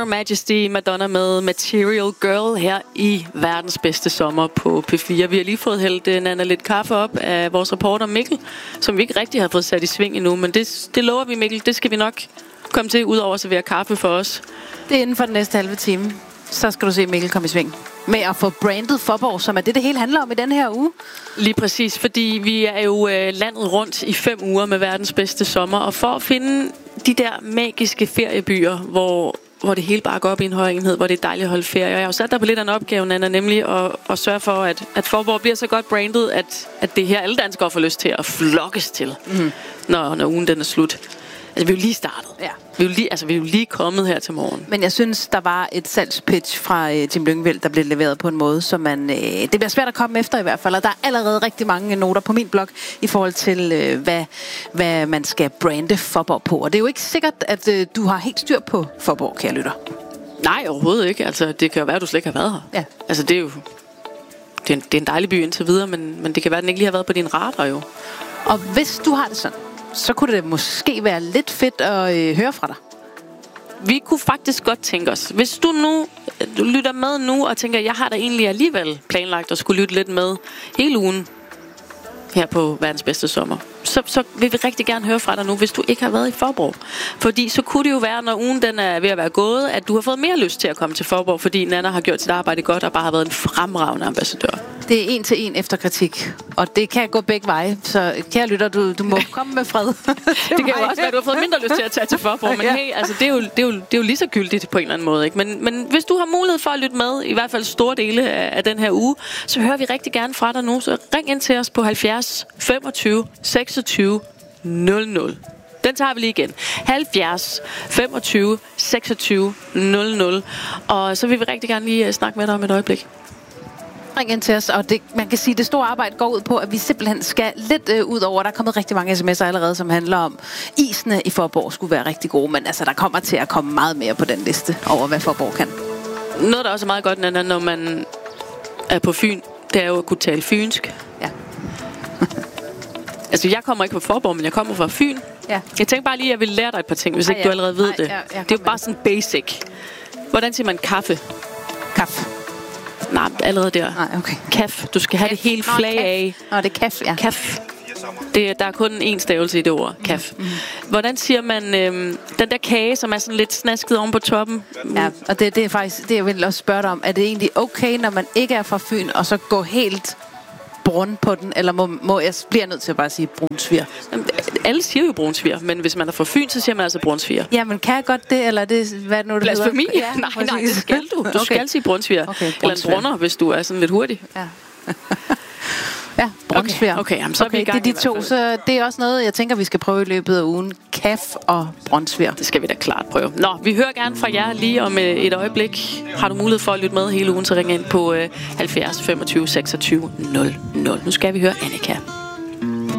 Her Majesty, Madonna med Material Girl her i verdens bedste sommer på P4. Vi har lige fået hældt Nana lidt kaffe op af vores reporter Mikkel, som vi ikke rigtig har fået sat i sving endnu, men det lover vi, Mikkel. Det skal vi nok komme til, udover at servere kaffe for os. Det er inden for den næste halve time. Så skal du se Mikkel komme i sving med at få brandet Faaborg, som er det hele handler om i den her uge. Lige præcis, fordi vi er jo landet rundt i 5 uger med verdens bedste sommer, og for at finde de der magiske feriebyer, hvor det hele bare går op i en høj enhed, hvor det er dejligt at holde ferie. Og jeg har jo sat dig på lidt af en opgave, Nana, nemlig at sørge for, at Faaborg bliver så godt brandet, at det her alle danskere får lyst til at flokkes til, når ugen den er slut. Altså, vi er jo lige startet. Ja. Vi er jo lige kommet her til morgen. Men jeg synes, der var et salgspitch fra Jim Lyngvild, der blev leveret på en måde, som man... det bliver svært at komme efter i hvert fald, og der er allerede rigtig mange noter på min blog i forhold til, hvad man skal brande Faaborg på. Og det er jo ikke sikkert, at du har helt styr på Faaborg, kære lytter. Nej, overhovedet ikke. Altså, det kan jo være, at du slet ikke har været her. Ja. Altså, det er jo... Det er en dejlig by indtil videre, men det kan være, at den ikke lige har været på din radar jo. Og hvis du har det sådan, så kunne det måske være lidt fedt at høre fra dig. Vi kunne faktisk godt tænke os, hvis du lytter med nu og tænker, jeg har da egentlig alligevel planlagt at skulle lytte lidt med hele ugen her på verdens bedste sommer, så vil vi rigtig gerne høre fra dig nu, hvis du ikke har været i Faaborg. Fordi så kunne det jo være, når ugen den er ved at være gået, at du har fået mere lyst til at komme til Faaborg, fordi Nana har gjort sit arbejde godt og bare har været en fremragende ambassadør. Det er 1-til-1 efter kritik, og det kan gå begge veje. Så kære lytter, du må komme med fred. Det kan jo også være, at du har fået mindre lyst til at tage til Faaborg, men hey, altså, det er jo lige så gyldigt på en eller anden måde. Ikke? Men hvis du har mulighed for at lytte med, i hvert fald store dele af den her uge, så hører vi rigtig gerne fra dig nu. Så ring ind til os på 70 25 26 00. Den tager vi lige igen. 70 25 26 00. Og så vil vi rigtig gerne lige snakke med dig om et øjeblik. Ring ind til os, og man kan sige, at det store arbejde går ud på, at vi simpelthen skal lidt ud over. Der er kommet rigtig mange sms'er allerede, som handler om, isene i Faaborg skulle være rigtig gode, men altså, der kommer til at komme meget mere på den liste over, hvad Faaborg kan. Noget, der også er meget godt, når man er på Fyn, det er jo at kunne tale fynsk. Ja. Altså, jeg kommer ikke fra Faaborg, men jeg kommer fra Fyn. Ja. Jeg tænker bare lige, at jeg vil lære dig et par ting, hvis ikke du allerede ved det. Det er jo bare sådan basic. Hvordan siger man kaffe? Kaffe. Nej, allerede der. Nej, okay. Kaf. Du skal have det hele flag af. Nå, det er kaf, ja. Kaf. Der er kun én stavelse i det ord. Kaf. Hvordan siger man den der kage, som er sådan lidt snasket oven på toppen? Ja, og det er faktisk det, jeg vil også spørge dig om. Er det egentlig okay, når man ikke er fra Fyn, og så gå helt brun på den, eller bliver jeg nødt til at bare sige brunsviger? Alle siger jo brunsviger, men hvis man er fra Fyn, så siger man altså brunsviger. Ja, men kan jeg godt det, eller det, hvad nu det hedder? Blasfemi? Ja, nej, det skal du. Du skal sige brunsviger. Okay, eller en brunner, hvis du er sådan lidt hurtig. Ja. Ja, brunsviger. Okay, jamen, så er vi i gang. Det er de to, så det er også noget, jeg tænker, vi skal prøve i løbet af ugen. Kaf og brunsviger. Det skal vi da klart prøve. Nå, vi hører gerne fra jer lige om et øjeblik. Har du mulighed for at lytte med hele ugen, så ring ind på 70 25 26 00. Nu skal vi høre Annika.